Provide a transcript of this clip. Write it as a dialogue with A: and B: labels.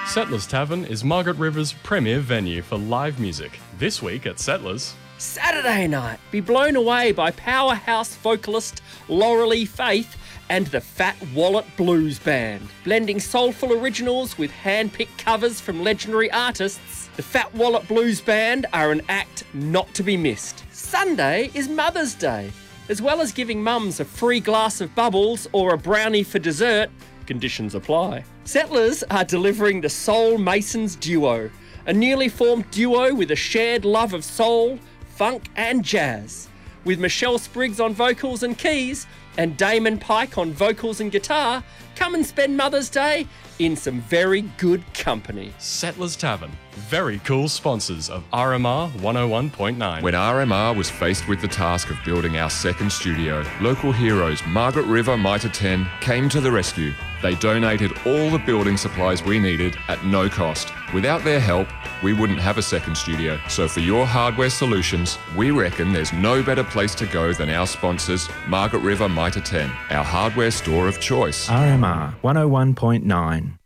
A: Settlers Tavern is Margaret River's premier venue for live music. This week at Settlers...
B: Saturday night, be blown away by powerhouse vocalist Laurelie Faith and the Fat Wallet Blues Band. Blending soulful originals with hand-picked covers from legendary artists, the Fat Wallet Blues Band are an act not to be missed. Sunday is Mother's Day. As well as giving mums a free glass of bubbles or a brownie for dessert, conditions apply. Settlers are delivering the Soul Masons Duo, a newly formed duo with a shared love of soul, funk and jazz. With Michelle Spriggs on vocals and keys and Damon Pike on vocals and guitar, come and spend Mother's Day in some very good company.
A: Settlers Tavern, very cool sponsors of RMR 101.9.
C: When RMR was faced with the task of building our second studio, local heroes Margaret River Mitre 10 came to the rescue. They donated all the building supplies we needed at no cost. Without their help, we wouldn't have a second studio. So for your hardware solutions, we reckon there's no better place to go than our sponsors, Margaret River Mitre 10, our hardware store of choice.
D: RMR 101.9.